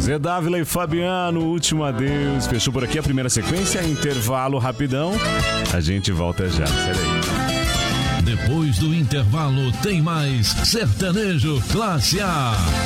Zé Dávila e Fabiano, último adeus. Fechou por aqui a primeira sequência, intervalo rapidão. A gente volta já, sai daí. Depois do intervalo tem mais Sertanejo Classe A.